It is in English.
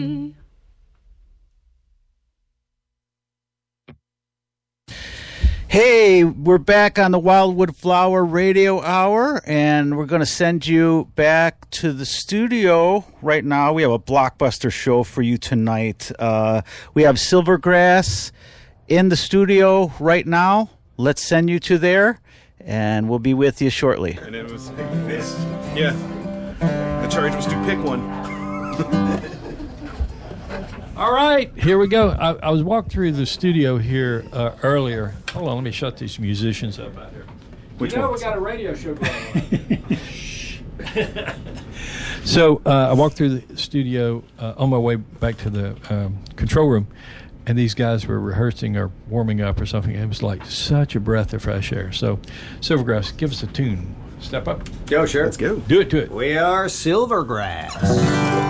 Hey, we're back on the Wildwood Flower Radio Hour, and we're going to send you back to the studio right now. We have a blockbuster show for you tonight. We have Silvergrass in the studio right now. Let's send you to there, and we'll be with you shortly. And it was Big Fist. Yeah. The charge was to pick one. All right, here we go. I was walking through the studio here earlier. Hold on, let me shut these musicians up out here. Which we ones? got a radio show going on. So I walked through the studio on my way back to the control room, and these guys were rehearsing or warming up or something. It was like such a breath of fresh air. So, Silvergrass, give us a tune. Step up. Go, sure. Let's go. Do it to it. We are Silvergrass.